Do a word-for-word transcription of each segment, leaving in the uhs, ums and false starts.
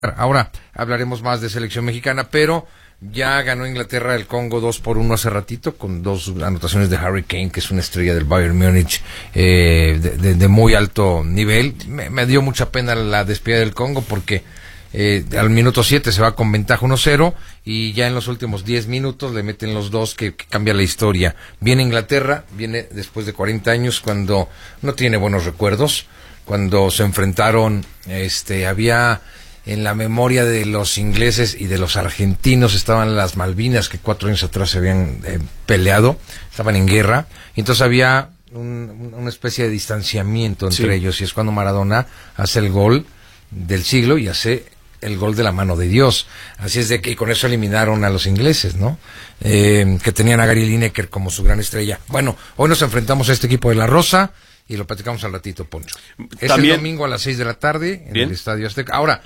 Ahora hablaremos más de selección mexicana, pero ya ganó Inglaterra el Congo dos por uno hace ratito, con dos anotaciones de Harry Kane, que es una estrella del Bayern Múnich eh, de, de, de muy alto nivel. Me, me dio mucha pena la despedida del Congo porque eh, al minuto siete se va con ventaja uno cero y ya en los últimos diez minutos le meten los dos que, que cambia la historia. Viene Inglaterra, viene después de cuarenta años, cuando no tiene buenos recuerdos, cuando se enfrentaron, este, había... en la memoria de los ingleses y de los argentinos estaban las Malvinas, que cuatro años atrás se habían eh, peleado, estaban en guerra, y entonces había un, una especie de distanciamiento entre sí. ellos, y es cuando Maradona hace el gol del siglo y hace el gol de la mano de Dios. Así es de que y con eso eliminaron a los ingleses, ¿no? Eh, que tenían a Gary Lineker como su gran estrella. Bueno, hoy nos enfrentamos a este equipo de La Rosa y lo platicamos al ratito, Poncho. Es ¿También? el domingo a las seis de la tarde en Bien. el Estadio Azteca. Ahora,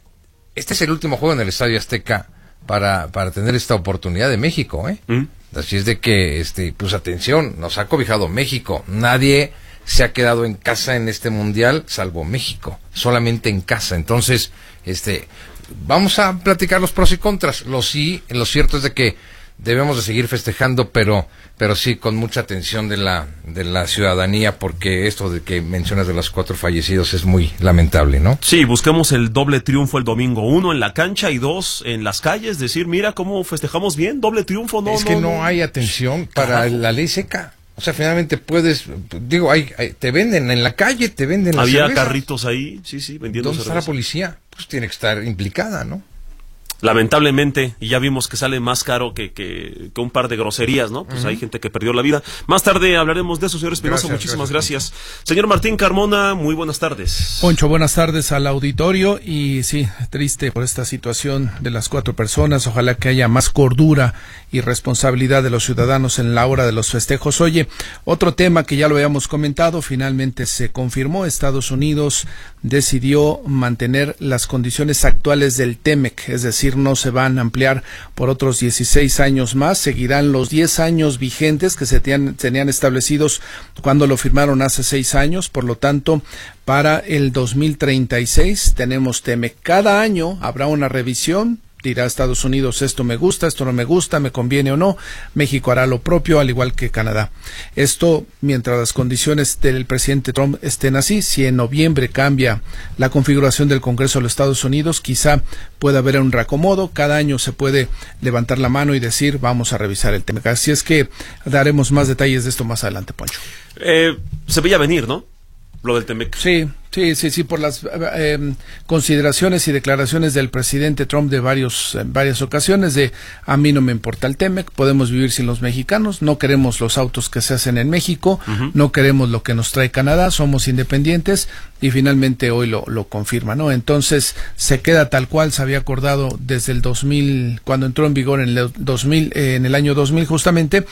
este es el último juego en el Estadio Azteca para, para tener esta oportunidad de México, ¿eh? ¿Mm? Así es de que, este, pues atención, nos ha cobijado México. Nadie se ha quedado en casa en este mundial, salvo México. Solamente en casa. Entonces, este, vamos a platicar los pros y contras. Lo sí, lo cierto es de que debemos de seguir festejando, pero pero sí con mucha atención de la de la ciudadanía, porque esto de que mencionas de los cuatro fallecidos es muy lamentable, ¿no? Sí, busquemos el doble triunfo el domingo, uno en la cancha y dos en las calles, decir, mira cómo festejamos bien, doble triunfo, no, Es que no, no, no hay atención para Carajo. la ley seca. O sea, finalmente puedes, digo, hay, hay te venden en la calle, te venden la Había cervezas. carritos ahí, sí, sí, vendiendo ¿Dónde cerveza? está la policía? Pues tiene que estar implicada, ¿no? Lamentablemente, y ya vimos que sale más caro que, que, que un par de groserías, ¿no? Pues uh-huh. hay gente que perdió la vida. Más tarde hablaremos de eso, señor Espinosa. Muchísimas gracias, gracias. Señor Martín Carmona, muy buenas tardes. Poncho, buenas tardes al auditorio. Y sí, triste por esta situación de las cuatro personas. Ojalá que haya más cordura y responsabilidad de los ciudadanos en la hora de los festejos. Oye, otro tema que ya lo habíamos comentado, finalmente se confirmó. Estados Unidos decidió mantener las condiciones actuales del TEMEC, es decir, no se van a ampliar por otros dieciséis años más, seguirán los diez años vigentes que se tenían, tenían establecidos cuando lo firmaron hace seis años, por lo tanto, para el dos mil treinta y seis tenemos TEMEC. Cada año habrá una revisión. Dirá Estados Unidos, esto me gusta, esto no me gusta, me conviene o no. México hará lo propio, al igual que Canadá. Esto mientras las condiciones del presidente Trump estén así. Si en noviembre cambia la configuración del Congreso de los Estados Unidos, quizá pueda haber un reacomodo. Cada año se puede levantar la mano y decir, vamos a revisar el tema. Así es que daremos más detalles de esto más adelante, Poncho. Eh, se veía venir, ¿no? Lo del TEMEC. Sí, sí, sí, sí, por las eh, consideraciones y declaraciones del presidente Trump de varios, en varias ocasiones de a mí no me importa el TEMEC, podemos vivir sin los mexicanos, no queremos los autos que se hacen en México, uh-huh. no queremos lo que nos trae Canadá, somos independientes y finalmente hoy lo, lo confirma, ¿no? Entonces se queda tal cual se había acordado desde el dos mil, cuando entró en vigor en el dos mil, eh, en el año dos mil justamente,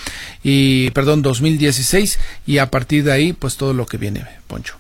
y perdón, dos mil dieciséis, y a partir de ahí pues todo lo que viene, Poncho.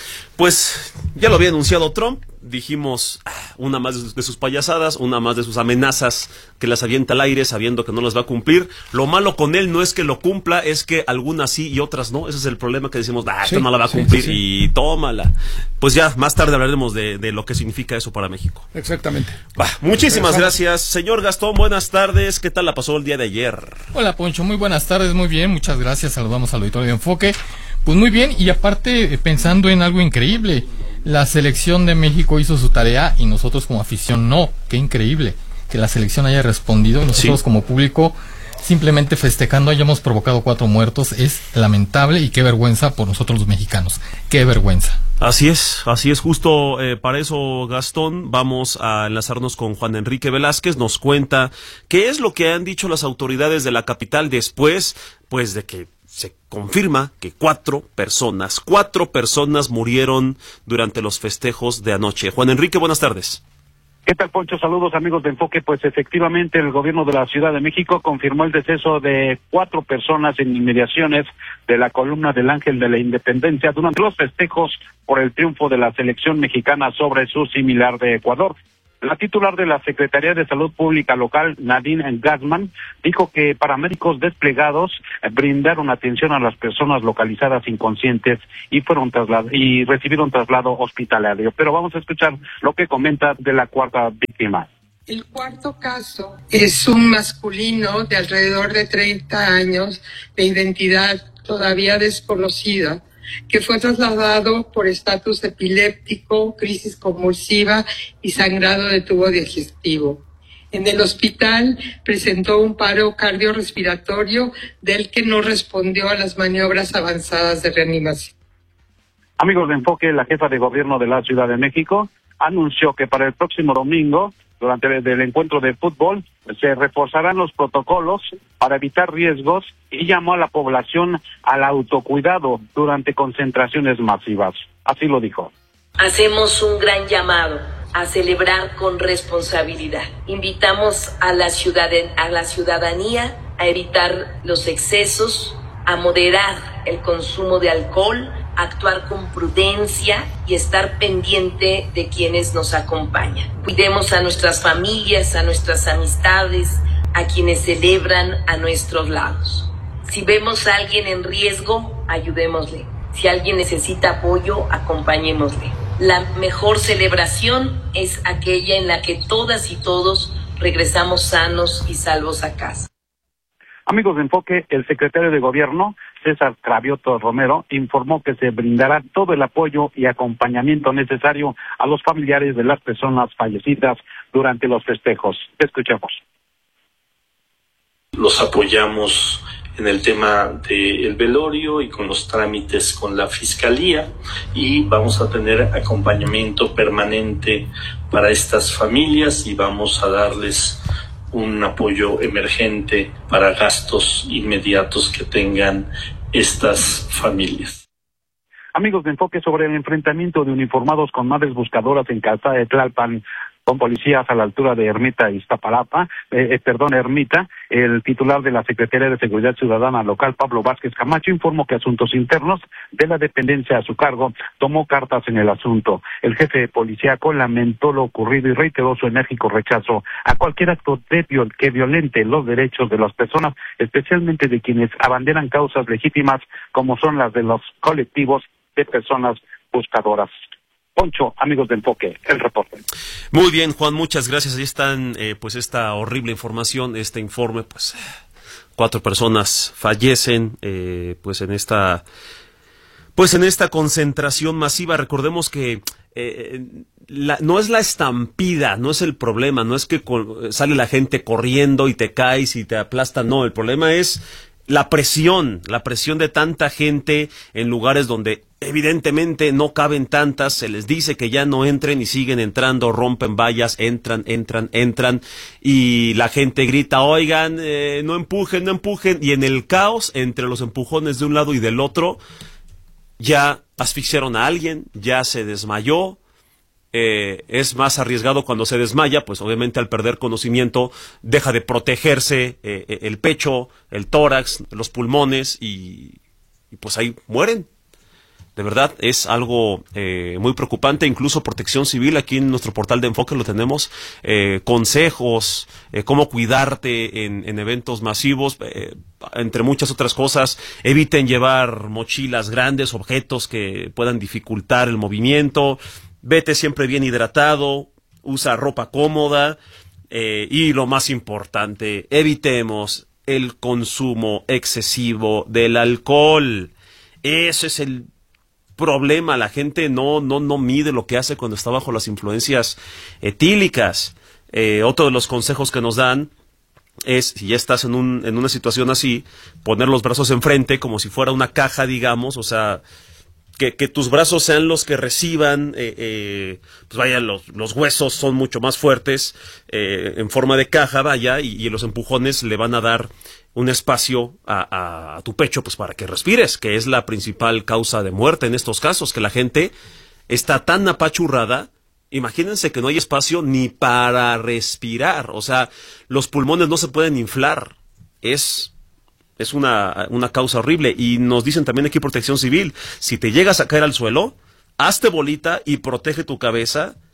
Pues ya lo había anunciado Trump, dijimos una más de sus payasadas, una más de sus amenazas que las avienta al aire sabiendo que no las va a cumplir. Lo malo con él no es que lo cumpla, es que algunas sí y otras no. Ese es el problema, que decimos, ah, esta sí, no la va a cumplir, sí, sí, sí. y tómala. Pues ya, más tarde hablaremos de, de lo que significa eso para México. Exactamente. Bah, muchísimas gracias. Señor Gastón, buenas tardes. ¿Qué tal la pasó el día de ayer? Hola, Poncho, muy buenas tardes, muy bien, muchas gracias. Saludamos al auditorio de Enfoque. Pues muy bien, y aparte pensando en algo increíble, la selección de México hizo su tarea y nosotros como afición no. Qué increíble que la selección haya respondido y nosotros sí. como público simplemente festejando hayamos provocado cuatro muertos. Es lamentable y qué vergüenza por nosotros los mexicanos, qué vergüenza. Así es, así es, justo eh, para eso, Gastón, vamos a enlazarnos con Juan Enrique Velázquez. Nos cuenta qué es lo que han dicho las autoridades de la capital después, pues, de que se confirma que cuatro personas, cuatro personas murieron durante los festejos de anoche. Juan Enrique, buenas tardes. ¿Qué tal, Poncho? Saludos, amigos de Enfoque. Pues efectivamente el gobierno de la Ciudad de México confirmó el deceso de cuatro personas en inmediaciones de la columna del Ángel de la Independencia durante los festejos por el triunfo de la selección mexicana sobre su similar de Ecuador. La titular de la Secretaría de Salud Pública local, Nadine Gassman, dijo que paramédicos desplegados eh, brindaron atención a las personas localizadas inconscientes y fueron traslad- y recibieron traslado hospitalario. Pero vamos a escuchar lo que comenta de la cuarta víctima. El cuarto caso es un masculino de alrededor de treinta años, de identidad todavía desconocida, que fue trasladado por estatus epiléptico, crisis convulsiva y sangrado de tubo digestivo. En el hospital presentó un paro cardiorrespiratorio del que no respondió a las maniobras avanzadas de reanimación. Amigos de Enfoque, la jefa de gobierno de la Ciudad de México anunció que para el próximo domingo, durante el, el encuentro de fútbol, se reforzarán los protocolos para evitar riesgos y llamó a la población al autocuidado durante concentraciones masivas. Así lo dijo. Hacemos un gran llamado a celebrar con responsabilidad. Invitamos a la, ciudadan- a la ciudadanía a evitar los excesos, a moderar el consumo de alcohol, a actuar con prudencia y estar pendiente de quienes nos acompañan. Cuidemos a nuestras familias, a nuestras amistades, a quienes celebran a nuestros lados. Si vemos a alguien en riesgo, ayudémosle. Si alguien necesita apoyo, acompañémosle. La mejor celebración es aquella en la que todas y todos regresamos sanos y salvos a casa. Amigos de Enfoque, el secretario de Gobierno, César Cravioto Romero, informó que se brindará todo el apoyo y acompañamiento necesario a los familiares de las personas fallecidas durante los festejos. Escuchemos. Los apoyamos en el tema del velorio y con los trámites con la Fiscalía, y vamos a tener acompañamiento permanente para estas familias y vamos a darles un apoyo emergente para gastos inmediatos que tengan estas familias. Amigos de Enfoque, sobre el enfrentamiento de uniformados con madres buscadoras en Calzada de Tlalpan con policías a la altura de Ermita y Iztapalapa, eh, eh, perdón, Ermita, el titular de la Secretaría de Seguridad Ciudadana local, Pablo Vázquez Camacho, informó que Asuntos Internos de la dependencia a su cargo tomó cartas en el asunto. El jefe policíaco lamentó lo ocurrido y reiteró su enérgico rechazo a cualquier acto de viol- que violente los derechos de las personas, especialmente de quienes abanderan causas legítimas como son las de los colectivos de personas buscadoras. Poncho, amigos de Enfoque, el reporte. Muy bien, Juan, muchas gracias. Ahí están, eh, pues, esta horrible información, este informe, pues, cuatro personas fallecen, eh, pues, en esta, pues, en esta concentración masiva. Recordemos que eh, la, no es la estampida, no es el problema, no es que con, sale la gente corriendo y te caes y te aplastan, no, el problema es la presión, la presión de tanta gente en lugares donde evidentemente no caben tantas, se les dice que ya no entren y siguen entrando, rompen vallas, entran, entran, entran, y la gente grita, oigan, eh, no empujen, no empujen, y en el caos, entre los empujones de un lado y del otro, ya asfixiaron a alguien, ya se desmayó. Eh, es más arriesgado cuando se desmaya, pues obviamente al perder conocimiento deja de protegerse eh, el pecho, el tórax, los pulmones y, y pues ahí mueren. De verdad, es algo eh, muy preocupante. Incluso Protección Civil, aquí en nuestro portal de Enfoque lo tenemos, eh, consejos, eh, cómo cuidarte en, en eventos masivos, eh, entre muchas otras cosas. Eviten llevar mochilas grandes, objetos que puedan dificultar el movimiento. Vete siempre bien hidratado, usa ropa cómoda eh, y lo más importante, evitemos el consumo excesivo del alcohol. Ese es el problema. La gente no, no, no mide lo que hace cuando está bajo las influencias etílicas. Eh, otro de los consejos que nos dan es, si ya estás en, un, en una situación así, poner los brazos enfrente como si fuera una caja, digamos, o sea, Que, que tus brazos sean los que reciban, eh, eh, pues vaya, los, los huesos son mucho más fuertes, eh, en forma de caja, vaya, y, y los empujones le van a dar un espacio a, a, a tu pecho, pues para que respires, que es la principal causa de muerte en estos casos, que la gente está tan apachurrada, imagínense que no hay espacio ni para respirar, o sea, los pulmones no se pueden inflar, es... Es una, una causa horrible. Y nos dicen también aquí Protección Civil, si te llegas a caer al suelo, hazte bolita y protege tu cabeza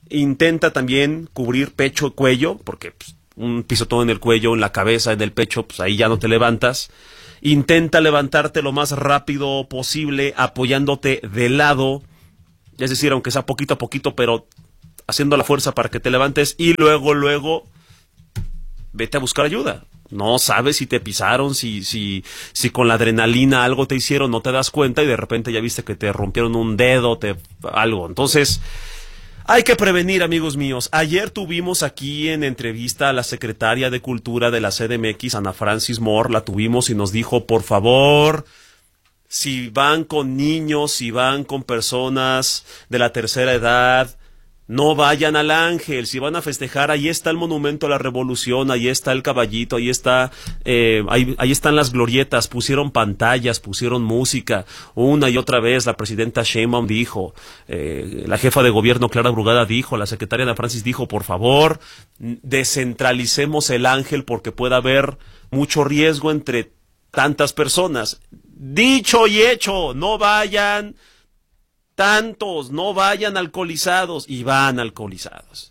Intenta también cubrir pecho, cuello, porque pues, un pisotón en el cuello, en la cabeza, en el pecho, pues ahí ya no te levantas. Intenta levantarte lo más rápido posible, apoyándote de lado, es decir, aunque sea poquito a poquito, pero haciendo la fuerza para que te levantes, y luego, luego, vete a buscar ayuda. No sabes si te pisaron, si, si, si con la adrenalina algo te hicieron, no te das cuenta y de repente ya viste que te rompieron un dedo, te, algo. Entonces, hay que prevenir, amigos míos. Ayer tuvimos aquí en entrevista a la secretaria de Cultura de la C D M X, Ana Francis Moore, la tuvimos y nos dijo, por favor, si van con niños, si van con personas de la tercera edad, no vayan al Ángel. Si van a festejar, ahí está el Monumento a la Revolución, ahí está el Caballito, ahí está, eh, ahí, ahí están las glorietas, pusieron pantallas, pusieron música, una y otra vez la presidenta Sheinbaum dijo, eh, la jefa de gobierno Clara Brugada dijo, la secretaria Ana Francis dijo, por favor, descentralicemos el Ángel porque puede haber mucho riesgo entre tantas personas. Dicho y hecho, no vayan tantos, no vayan alcoholizados, y van alcoholizados.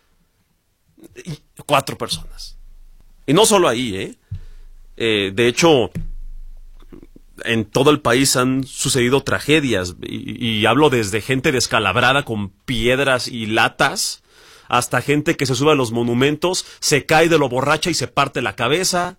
Y cuatro personas. Y no solo ahí, ¿eh? eh de hecho, en todo el país han sucedido tragedias, y, y hablo desde gente descalabrada con piedras y latas, hasta gente que se sube a los monumentos, se cae de lo borracha y se parte la cabeza,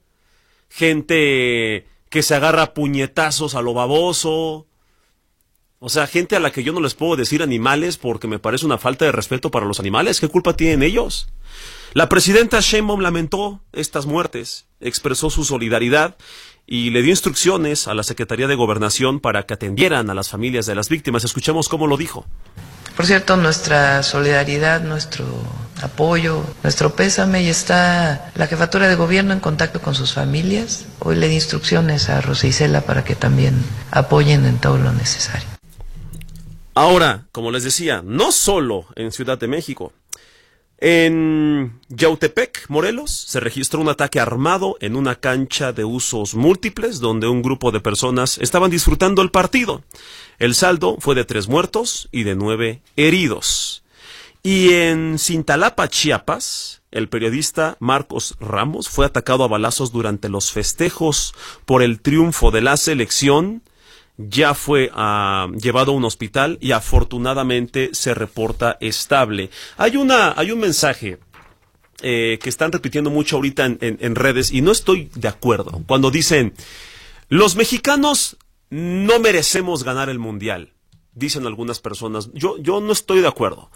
gente que se agarra a puñetazos a lo baboso. O sea, gente a la que yo no les puedo decir animales porque me parece una falta de respeto para los animales. ¿Qué culpa tienen ellos? La presidenta Sheinbaum lamentó estas muertes, expresó su solidaridad y le dio instrucciones a la Secretaría de Gobernación para que atendieran a las familias de las víctimas. Escuchemos cómo lo dijo. Por cierto, nuestra solidaridad, nuestro apoyo, nuestro pésame, y está la Jefatura de Gobierno en contacto con sus familias. Hoy le di instrucciones a Rosa Isela para que también apoyen en todo lo necesario. Ahora, como les decía, no solo en Ciudad de México. En Yautepec, Morelos, se registró un ataque armado en una cancha de usos múltiples donde un grupo de personas estaban disfrutando el partido. El saldo fue de tres muertos y de nueve heridos. Y en Cintalapa, Chiapas, el periodista Marcos Ramos fue atacado a balazos durante los festejos por el triunfo de la selección. Ya fue uh, llevado a un hospital y afortunadamente se reporta estable. Hay una, hay un mensaje eh, que están repitiendo mucho ahorita en, en, en redes y no estoy de acuerdo. Cuando dicen, los mexicanos no merecemos ganar el mundial, dicen algunas personas. Yo, yo no estoy de acuerdo.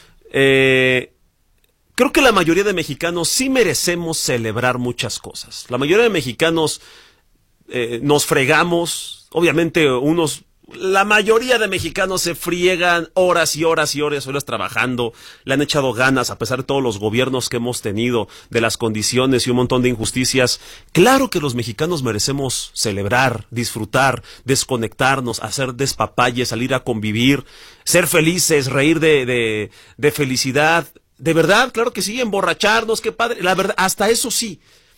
Eh, creo que la mayoría de mexicanos sí merecemos celebrar muchas cosas. La mayoría de mexicanos eh, nos fregamos. Obviamente unos, la mayoría de mexicanos se friegan horas y horas y horas, horas trabajando, le han echado ganas a pesar de todos los gobiernos que hemos tenido, de las condiciones y un montón de injusticias. Claro que los mexicanos merecemos celebrar, disfrutar, desconectarnos, hacer despapalle, salir a convivir, ser felices, reír de, de, de felicidad. De verdad, claro que sí, emborracharnos, qué padre, la verdad, hasta eso sí.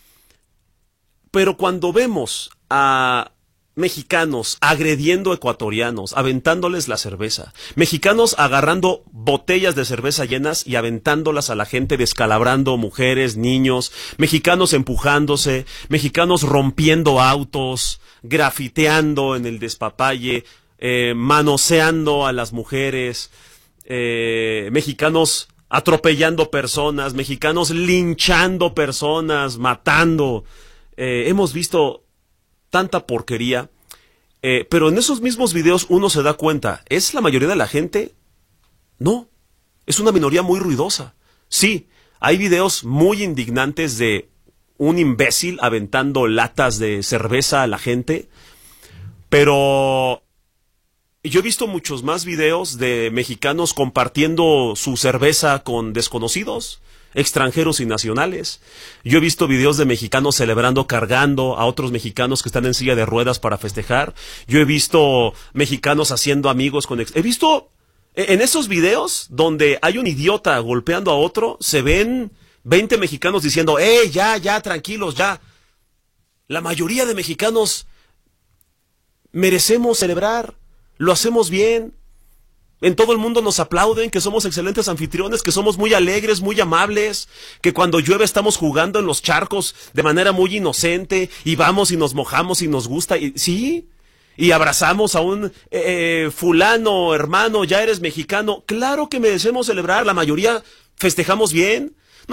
Pero cuando vemos a mexicanos agrediendo ecuatorianos, aventándoles la cerveza, mexicanos agarrando botellas de cerveza llenas y aventándolas a la gente, descalabrando mujeres, niños, mexicanos empujándose, mexicanos rompiendo autos, grafiteando en el despapalle, eh, manoseando a las mujeres, eh, mexicanos atropellando personas, mexicanos linchando personas, matando. Eh, hemos visto tanta porquería, eh, pero en esos mismos videos uno se da cuenta, ¿es la mayoría de la gente? No, es una minoría muy ruidosa. Sí, hay videos muy indignantes de un imbécil aventando latas de cerveza a la gente, pero yo he visto muchos más videos de mexicanos compartiendo su cerveza con desconocidos, extranjeros y nacionales. Yo he visto videos de mexicanos celebrando, cargando a otros mexicanos que están en silla de ruedas para festejar. Yo he visto mexicanos haciendo amigos con... Ex- he visto en esos videos donde hay un idiota golpeando a otro, se ven veinte mexicanos diciendo, ¡eh, ya, ya, tranquilos, ya! La mayoría de mexicanos merecemos celebrar, lo hacemos bien. En todo el mundo nos aplauden que somos excelentes anfitriones, que somos muy alegres, muy amables, que cuando llueve estamos jugando en los charcos de manera muy inocente y vamos y nos mojamos y nos gusta. Y, sí, y abrazamos a un eh, fulano, hermano, ya eres mexicano. Claro que merecemos celebrar, la mayoría festejamos bien.